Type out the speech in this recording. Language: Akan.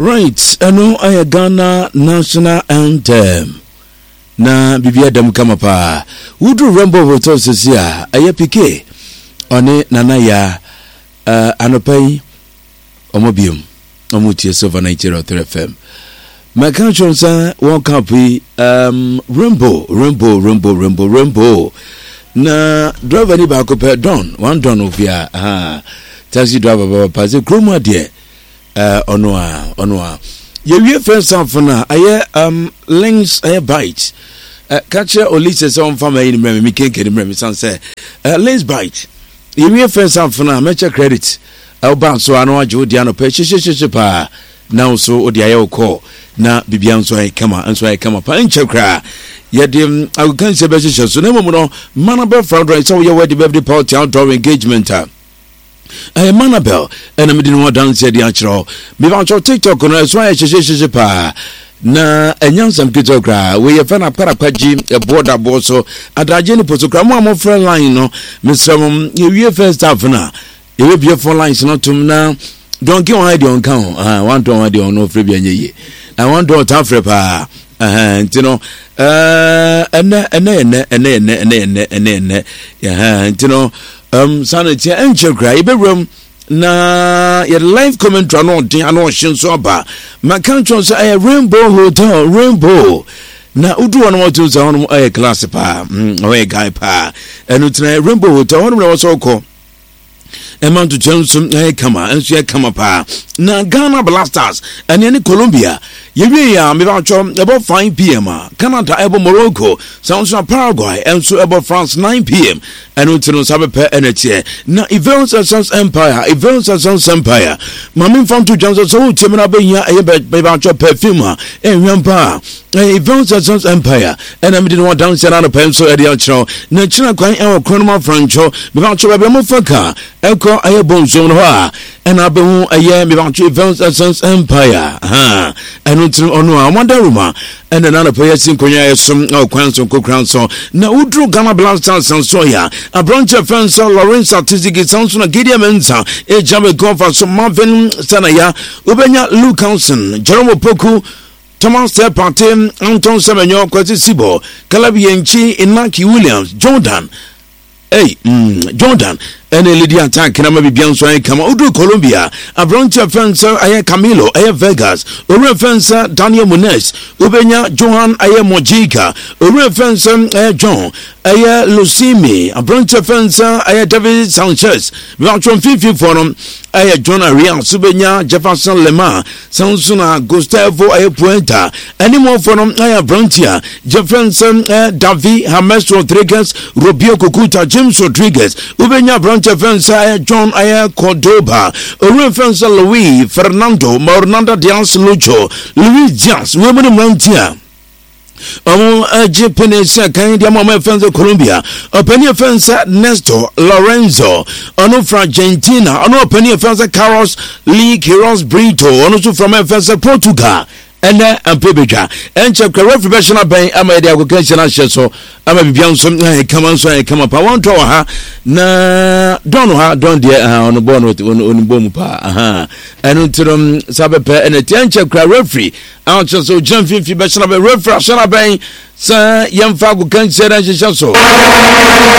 Right, ano aya Ghana national anthem. Na bibia dam kama pa. Wudu Rainbow Hotel sesia aya pike. One nana ya anopai omobium. Omutie Silver 93 FM. My country say one copy Rainbow. Na driver ni ba ko pe don. One don ofia. Taxi driver ba pass chroma there. Onwa ye first half na aye links aye bite catcher olise se on fama yin me mi kenke ni me san say links bite ye first half na me check credit ba so anu ajo dia no pe pa now so odi aye call na bibia so aye kama pa nche kra ye dem I can say be so na mo no manaba fraud right so ye wedding birthday party outdoor engagement Manabel and I didn't want dance the actual. Bivancho TikTok on as why pa na enyan some kitokra we ye fana parapaji a border boso adajeni posokra mo friend line no Mr. You first half na you be for lines not to now don't give on on count want to on no free bianye I want to tafre pa you know you know sanity angel cry room na your live commentary no dey anotion so ba my country say Rainbow Hotel Rainbow na udu one more to say on class pa guy pa enu tena Rainbow Hotel one we so call Eman to Johnson kama enso kama pa na Ghana Blasters and any Colombia ye ya me ba chom about 5 p.m. Canada ebo Morocco sounds na Paraguay and so about France 9 p.m. and until sabe pe energy na Events Sons Empire mami from to Johnson so chemna be ya e be ba chom perfume enwampa Events Sons Empire and I didn't want dance na pencil e dia chro na china kwan e okronoma francho be ba chom be mo faka enko aye bonzo no ha and abehu aye me ba chom Events Sons Empire and until ono amanda ruma and another player sinkonya some kwanso kokranso na udru Ghana Blasters so ya a branch of fans Lawrence Atizigi sounds na Gideon Mensa e jabe conference so Marvin Sanaya ubenya Luke Hansen Jerome Poku Thomas Party Anton Semenyo Kwesi Sibo Kalabienchi Inaki Williams Jordan Jordan and a lady attack can maybe be so come Udu Colombia a branch of fence aye Camilo aye Vegas ore fence Daniel Munez ubenya Johan aye Mojica ore fence John aye Lucimi a branch of fence aye David Sanchez branch from 50 forum aye John Ariel subenya Jefferson Lema Sansuna Gustavo aye Puenta any more forum aye Brantia Jefferson David James Rodriguez Rubio Kukuta James Rodriguez ubenya Fensa John Aya Cordoba, Fensa Louis Fernando Mornanda Diaz Lucho, Louis Diaz, women Rantia. Japanese Canadian Mama Fensa Colombia, a penny Fensa Nestor Lorenzo, Onufra Argentina, Ono penny Fensa Carlos Lee Quiroz Brito, Onosu from Fensa Portugal. And Pebeja and check a professional bank. I'm a education so I'm a young some come up. I want to her na don't dear on the bone with Bomupa and until Sabape and a 10 check referee. I'll just so jump 50 bachelor referee, shall I bang, sir, young Fago can say that so.